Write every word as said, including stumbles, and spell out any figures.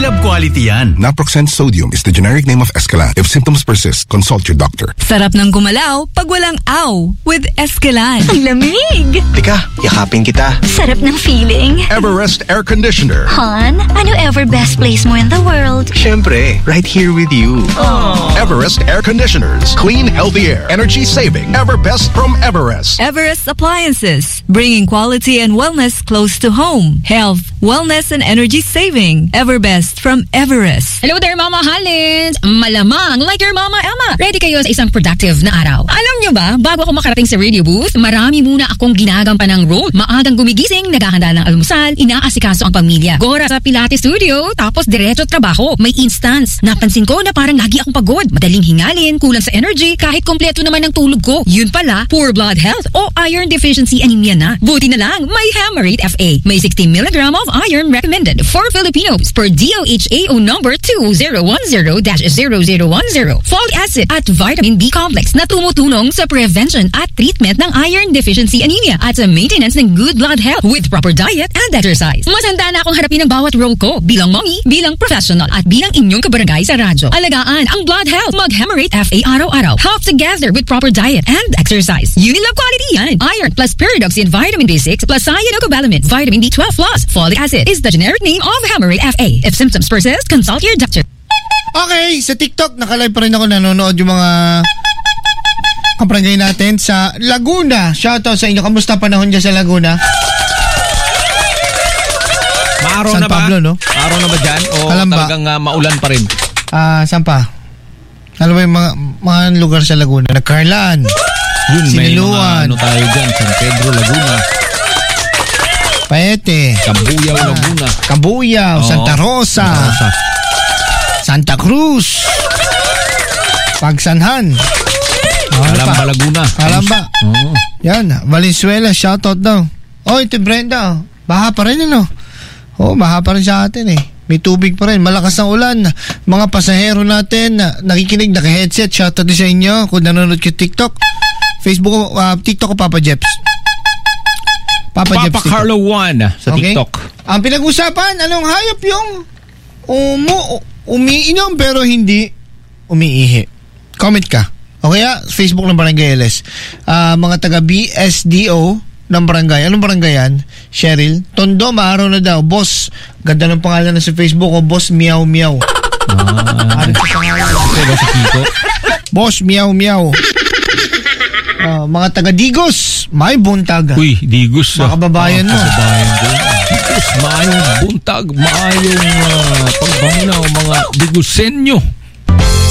Unilab quality yan. Naproxen sodium is the generic name of Escalan. If symptoms persist, consult your doctor. Sarap ng gumalaw pag walang aw with Escalan. Ang lamig! Tika, yakapin kita. Sarap ng feeling. Everest Air Conditioner. Han, ano ever best place mo in the world? Siyempre, right here with you. Aww. Everest Air Conditioners. Clean, healthy air. Energy saving. Ever best from Everest. Everest Appliances. Bringing quality and wellness close to home. Health, wellness, and energy saving. Everbest from Everest. Hello there, Mama Halins! Malamang like your Mama Emma. Ready kayo sa isang productive na araw. Alam nyo ba, bago ako makarating sa radio booth, marami muna akong ginagampanang role. Maagang gumigising, naghahanda ng almusal, inaasikaso ang pamilya. Gora sa Pilates Studio, tapos diretso trabaho. May instance. Napansin ko na parang lagi akong pagod. Madaling hingalin, kulang sa energy, kahit kompleto naman ang tulog ko. Yun pala, poor blood health o iron deficiency anemia na. Buti na lang, may Hamerate F A. May sixty milligrams of iron recommended for Filipinos per D O H A O number two zero one zero dash zero zero one zero. Folic acid at vitamin B complex na tumutulong sa prevention at treatment ng iron deficiency anemia at sa maintenance ng good blood health with proper diet and exercise. Mas handa na akong harapin ang bawat role ko bilang mommy, bilang professional at bilang inyong kabarangay sa radyo. Alagaan ang blood health. Mag-Hamerate F A araw-araw. Help together with proper diet and exercise. Unilab quality yan. Iron plus pyridoxine, vitamin B six plus cyanocobalamin, vitamin B twelve plus folic acid is the generic name of Hamerate F A. If symptoms persist, consult your doctor. Okay, sa TikTok, nakalive pa rin ako, nanonood yung mga kabarangay natin sa Laguna. Shoutout sa inyo. Kamusta panahon dyan sa Laguna? Maaraw San na ba? Pablo, no? Maaraw na ba dyan? O Kalamba. talagang uh, maulan pa rin? Ah, uh, saan pa? Ano ba yung mga, mga lugar sa Laguna? Nagkarlan. Yun, may Siniluan. mga ano tayo dyan. San Pedro, Laguna. Paete. Kabuyaw, ah, Laguna. Kabuyaw, Oo, Santa Rosa. Santa Rosa. Santa Cruz. Pagsanhan. Kalamba, Laguna. Kalamba. Oo. Yan, Valenzuela, shoutout daw. Oh, ito Brenda. Baha pa rin ano? Oh, baha pa rin sa atin eh. May tubig pa rin. Malakas ang ulan. Mga pasahero natin na nakikinig, naka-headset. Shoutout din sa inyo kung nanonood kayo TikTok. Facebook, uh, TikTok ko Papa Jeps. Papa, Papa Jeps Carlo one sa okay. TikTok. Ang pinag-usapan, anong hayop yung umu, umiinom pero hindi umiihi? Comment ka. O kaya, Facebook ng Barangay L S. Uh, mga taga B S D O ng barangay. Anong barangay yan? Cheryl? Tondo, maaraw na daw. Boss, ganda ng pangalan na sa Facebook ko. Boss Meow Meow. Ah, ano sa pangalan? Si Kiko. Boss Meow Meow. Uh, mga taga Digos, may buntag. Uy, Digos. Mga kababayan mo. Kababayan ko. Digos, maayong buntag, maayong uh, pagbanginaw, mga Digosenyo.